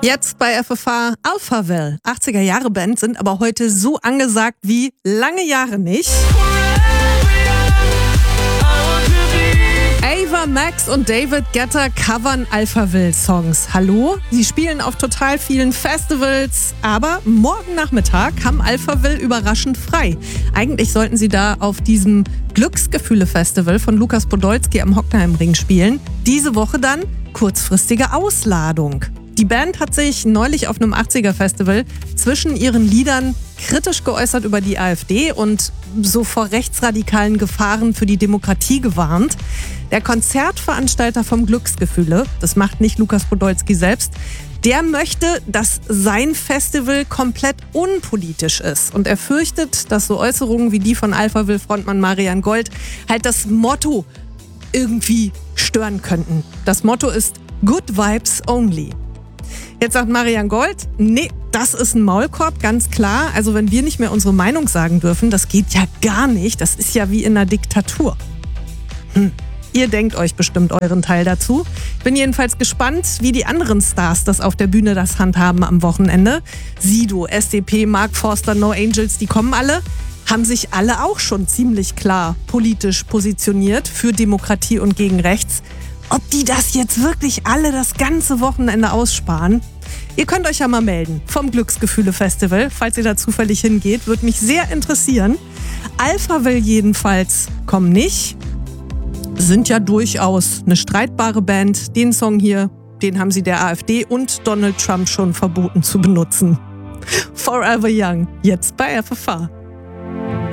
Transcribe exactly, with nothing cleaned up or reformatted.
Jetzt bei F F H Alphaville. achtziger-Jahre-Band sind aber heute so angesagt wie lange Jahre nicht. Ava Max und David Guetta covern Alphaville-Songs. Hallo? Sie spielen auf total vielen Festivals, aber morgen Nachmittag haben Alphaville überraschend frei. Eigentlich sollten sie da auf diesem Glücksgefühle-Festival von Lukas Podolski am Hockenheimring spielen. Diese Woche dann kurzfristige Ausladung. Die Band hat sich neulich auf einem achtziger-Festival zwischen ihren Liedern kritisch geäußert über die AfD und so vor rechtsradikalen Gefahren für die Demokratie gewarnt. Der Konzertveranstalter vom Glücksgefühle, das macht nicht Lukas Podolski selbst, der möchte, dass sein Festival komplett unpolitisch ist. Und er fürchtet, dass so Äußerungen wie die von Alphaville-Frontmann Marian Gold halt das Motto irgendwie stören könnten. Das Motto ist Good Vibes Only. Jetzt sagt Marian Gold, nee, das ist ein Maulkorb, ganz klar. Also wenn wir nicht mehr unsere Meinung sagen dürfen, das geht ja gar nicht. Das ist ja wie in einer Diktatur. Hm. Ihr denkt euch bestimmt euren Teil dazu. Ich bin jedenfalls gespannt, wie die anderen Stars das auf der Bühne das handhaben am Wochenende. Sido, S D P, Mark Forster, No Angels, die kommen alle. Haben sich alle auch schon ziemlich klar politisch positioniert für Demokratie und gegen rechts. Ob die das jetzt wirklich alle das ganze Wochenende aussparen? Ihr könnt euch ja mal melden vom Glücksgefühle-Festival, falls ihr da zufällig hingeht. Würde mich sehr interessieren. Alphaville jedenfalls kommen nicht. Sind ja durchaus eine streitbare Band. Den Song hier, den haben sie der AfD und Donald Trump schon verboten zu benutzen. Forever Young, jetzt bei F F H.